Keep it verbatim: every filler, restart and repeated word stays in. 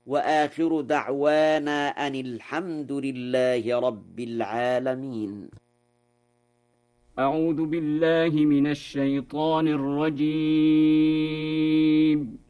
وآخر دعوانا أن الحمد لله رب العالمين. أعوذ بالله من الشيطان الرجيم.